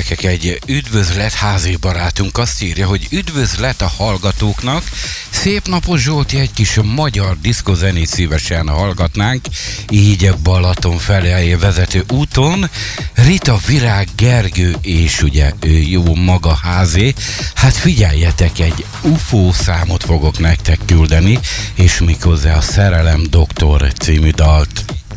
gyerekek, egy üdvözlet házi barátunk azt írja, hogy üdvözlet a hallgatóknak. Szép napos Zsolti, egy kis magyar diszkozenét szívesen hallgatnánk, így Balaton felé vezető úton. Rita, Virág, Gergő és ugye ő jó maga házé. Hát figyeljetek, egy UFO számot fogok nektek küldeni, és méghozzá a Szerelem Doktor című dalt.